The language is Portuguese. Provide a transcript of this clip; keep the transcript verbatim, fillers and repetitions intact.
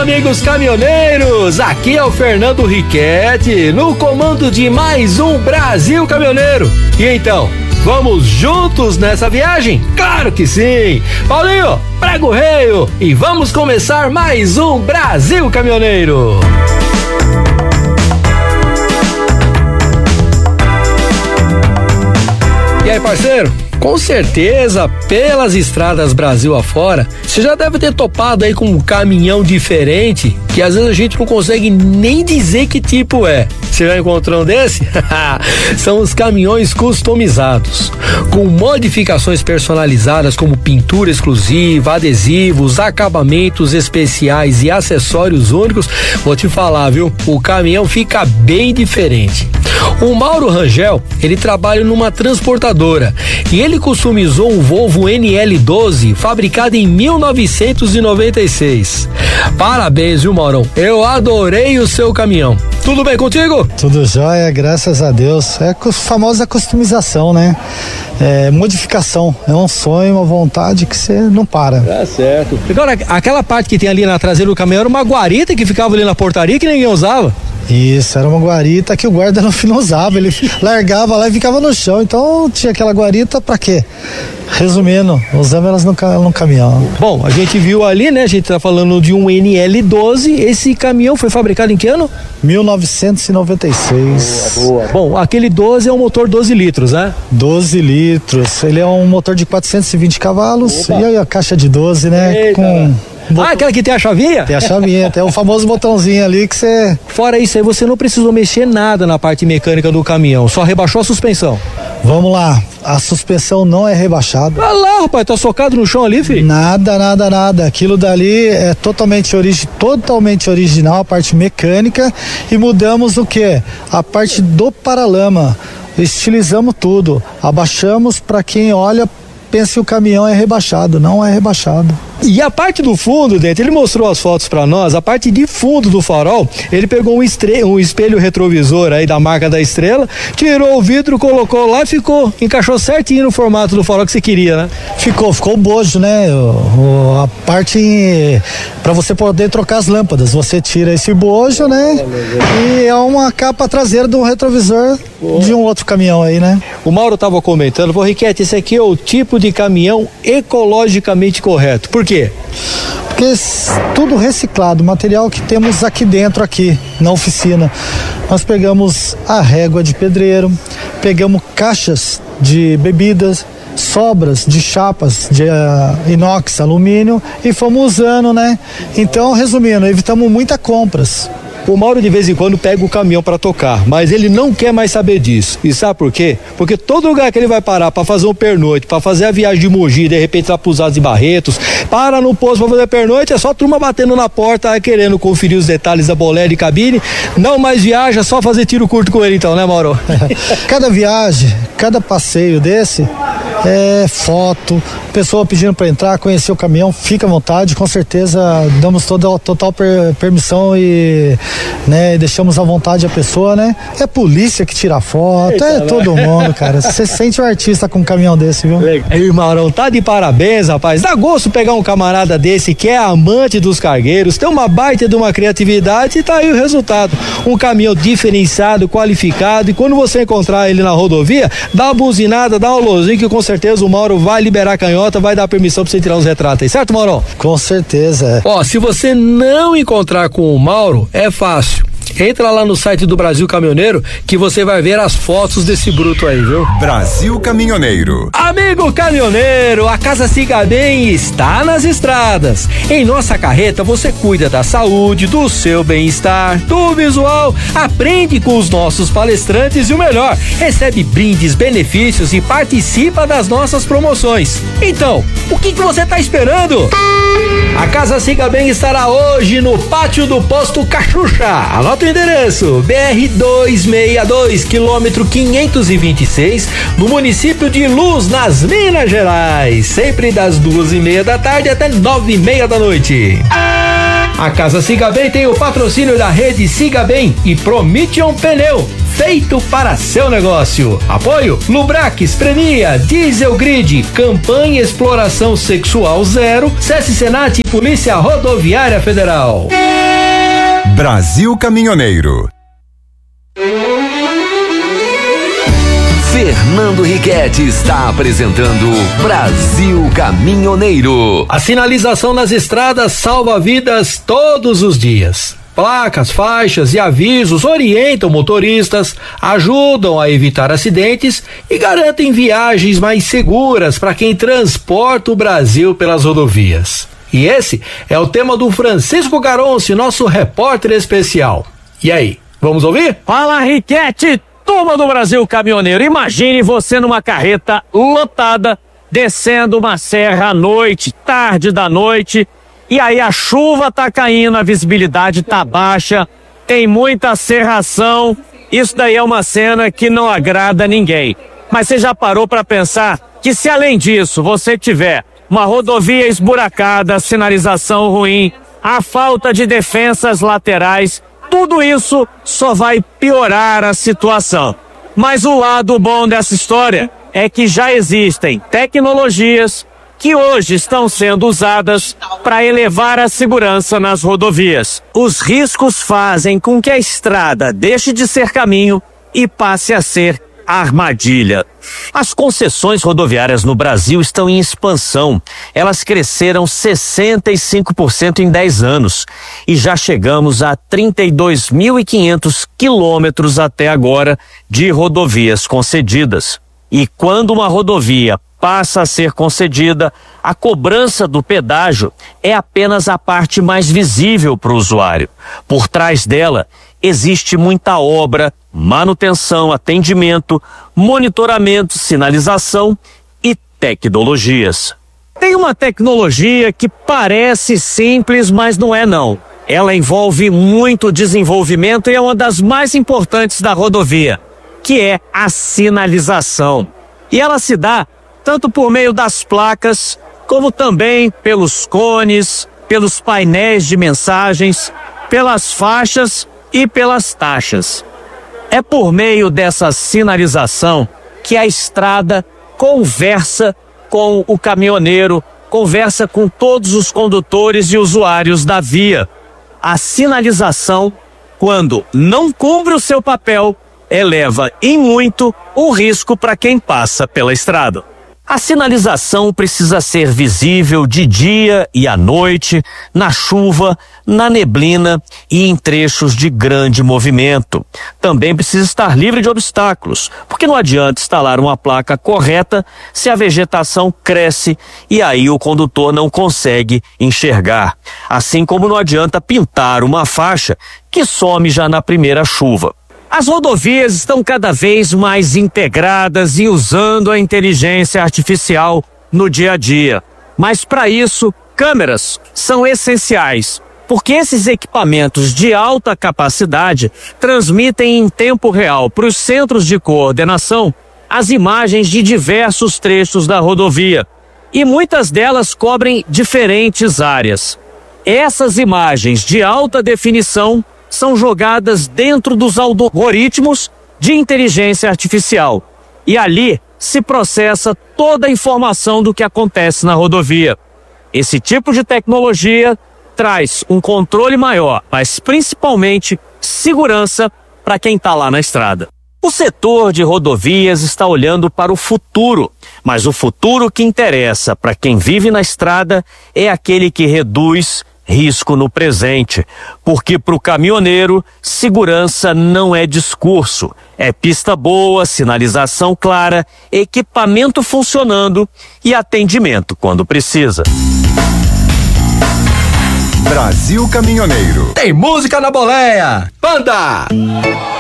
amigos caminhoneiros, aqui é o Fernando Riquetti, no comando de mais um Brasil Caminhoneiro. E então, vamos juntos nessa viagem? Claro que sim! Paulinho, prega o reio e vamos começar mais um Brasil Caminhoneiro. E aí, parceiro? Com certeza, pelas estradas Brasil afora, você já deve ter topado aí com um caminhão diferente, que às vezes a gente não consegue nem dizer que tipo é. Você já encontrou um desse? São os caminhões customizados, com modificações personalizadas como pintura exclusiva, adesivos, acabamentos especiais e acessórios únicos. Vou te falar, viu? O caminhão fica bem diferente. O Mauro Rangel, ele trabalha numa transportadora e ele customizou um Volvo N L doze fabricado em mil novecentos e noventa e seis. Parabéns, viu, Maurão? Eu adorei o seu caminhão. Tudo bem contigo? Tudo jóia, graças a Deus. É a famosa customização, né? É, modificação. É um sonho, uma vontade que você não para. Tá certo. Agora, aquela parte que tem ali na traseira do caminhão era uma guarita que ficava ali na portaria que ninguém usava. Isso, era uma guarita que o guarda no fim não usava, ele largava lá e ficava no chão, então tinha aquela guarita pra quê? Resumindo, usamos elas no, no caminhão. Bom, a gente viu ali, né, a gente tá falando de um N L doze, esse caminhão foi fabricado em que ano? mil novecentos e noventa e seis. Boa, boa. Bom, aquele doze é um motor doze litros, né? doze litros, ele é um motor de quatrocentos e vinte cavalos. Opa. E aí a caixa de doze, né? Eita. Com... Ah, aquela que tem a chavinha? Tem a chavinha, tem o famoso botãozinho ali que você... Fora isso aí, você não precisou mexer nada na parte mecânica do caminhão, só rebaixou a suspensão. Vamos lá, a suspensão não é rebaixada. Olha lá, rapaz, tá socado no chão ali, filho? Nada, nada, nada. Aquilo dali é totalmente, origi- totalmente original, a parte mecânica, e mudamos o quê? A parte do paralama. Estilizamos tudo, abaixamos para quem olha, pensa que o caminhão é rebaixado, não é rebaixado. E a parte do fundo, dentro, ele mostrou as fotos pra nós, a parte de fundo do farol, ele pegou um, estre- um espelho retrovisor aí da marca da Estrela, tirou o vidro, colocou lá e ficou, encaixou certinho no formato do farol que você queria, né? Ficou, ficou o bojo, né? O, o, a parte para você poder trocar as lâmpadas, você tira esse bojo, né? E é uma capa traseira de um retrovisor de um outro caminhão aí, né? O Mauro tava comentando, falou, Riquetti, esse aqui é o tipo de caminhão ecologicamente correto. Por quê? Porque tudo reciclado, material que temos aqui dentro, aqui na oficina. Nós pegamos a régua de pedreiro, pegamos caixas de bebidas, sobras de chapas de uh, inox, alumínio e fomos usando, né? Então, resumindo, evitamos muitas compras. O Mauro de vez em quando pega o caminhão para tocar, mas ele não quer mais saber disso. E sabe por quê? Porque todo lugar que ele vai parar para fazer um pernoite, para fazer a viagem de Mogi, de repente lá para os de Barretos, para no posto para fazer pernoite, é só turma batendo na porta, querendo conferir os detalhes da bolé de cabine. Não mais viaja, só fazer tiro curto com ele então, né, Mauro? Cada viagem, cada passeio desse é foto, pessoa pedindo para entrar, conhecer o caminhão, fica à vontade, com certeza damos toda total per, permissão e, né, deixamos à vontade a pessoa, né? É polícia que tira foto, Eita, é todo mundo, cara. Você sente um artista com um caminhão desse, viu? Ei, Maurão, tá de parabéns, rapaz. Dá gosto pegar um camarada desse que é amante dos cargueiros, tem uma baita de uma criatividade e tá aí o resultado. Um caminhão diferenciado, qualificado, e quando você encontrar ele na rodovia, dá uma buzinada, dá um alôzinho que com certeza o Mauro vai liberar a canhota, vai dar permissão pra você tirar uns retratos aí, certo, Mauro? Com certeza. Ó, se você não encontrar com o Mauro, é fácil. Entra lá no site do Brasil Caminhoneiro que você vai ver as fotos desse bruto aí, viu? Brasil Caminhoneiro. Amigo caminhoneiro, a Casa Siga Bem está nas estradas. Em nossa carreta você cuida da saúde, do seu bem-estar, do visual, aprende com os nossos palestrantes e o melhor, recebe brindes, benefícios e participa das nossas promoções. Então, o que que você está esperando? A Casa Siga Bem estará hoje no pátio do posto Cachucha. Anota o endereço: B R duzentos e sessenta e dois, quilômetro quinhentos e vinte e seis, no município de Luz, nas Minas Gerais. Sempre das duas e meia da tarde até nove e meia da noite. A Casa Siga Bem tem o patrocínio da rede Siga Bem e Promission Pneu, feito para seu negócio. Apoio Lubrax, Premia, Diesel Grid, campanha Exploração Sexual Zero, SESC Senat e Polícia Rodoviária Federal. Brasil Caminhoneiro. Fernando Riquetti está apresentando Brasil Caminhoneiro. A sinalização nas estradas salva vidas todos os dias. Placas, faixas e avisos orientam motoristas, ajudam a evitar acidentes e garantem viagens mais seguras para quem transporta o Brasil pelas rodovias. E esse é o tema do Francisco Garonce, nosso repórter especial. E aí, vamos ouvir? Fala, Riquetti! Turma do Brasil Caminhoneiro, imagine você numa carreta lotada, descendo uma serra à noite, tarde da noite, e aí a chuva tá caindo, a visibilidade tá baixa, tem muita serração, isso daí é uma cena que não agrada ninguém. Mas você já parou para pensar que se além disso você tiver uma rodovia esburacada, sinalização ruim, a falta de defensas laterais, tudo isso só vai piorar a situação. Mas o lado bom dessa história é que já existem tecnologias que hoje estão sendo usadas para elevar a segurança nas rodovias. Os riscos fazem com que a estrada deixe de ser caminho e passe a ser armadilha. As concessões rodoviárias no Brasil estão em expansão. Elas cresceram sessenta e cinco por cento em dez anos e já chegamos a trinta e dois mil e quinhentos quilômetros até agora de rodovias concedidas. E quando uma rodovia passa a ser concedida, a cobrança do pedágio é apenas a parte mais visível para o usuário. Por trás dela existe muita obra, manutenção, atendimento, monitoramento, sinalização e tecnologias. Tem uma tecnologia que parece simples, mas não é não. Ela envolve muito desenvolvimento e é uma das mais importantes da rodovia, que é a sinalização. E ela se dá tanto por meio das placas, como também pelos cones, pelos painéis de mensagens, pelas faixas e pelas taxas. É por meio dessa sinalização que a estrada conversa com o caminhoneiro, conversa com todos os condutores e usuários da via. A sinalização, quando não cumpre o seu papel, eleva em muito o risco para quem passa pela estrada. A sinalização precisa ser visível de dia e à noite, na chuva, na neblina e em trechos de grande movimento. Também precisa estar livre de obstáculos, porque não adianta instalar uma placa correta se a vegetação cresce e aí o condutor não consegue enxergar. Assim como não adianta pintar uma faixa que some já na primeira chuva. As rodovias estão cada vez mais integradas e usando a inteligência artificial no dia a dia. Mas para isso, câmeras são essenciais, porque esses equipamentos de alta capacidade transmitem em tempo real para os centros de coordenação as imagens de diversos trechos da rodovia. E muitas delas cobrem diferentes áreas. Essas imagens de alta definição são jogadas dentro dos algoritmos de inteligência artificial. E ali se processa toda a informação do que acontece na rodovia. Esse tipo de tecnologia traz um controle maior, mas principalmente segurança para quem está lá na estrada. O setor de rodovias está olhando para o futuro, mas o futuro que interessa para quem vive na estrada é aquele que reduz risco no presente, porque para o caminhoneiro, segurança não é discurso, é pista boa, sinalização clara, equipamento funcionando e atendimento quando precisa. Brasil Caminhoneiro. Tem música na boleia. Banda!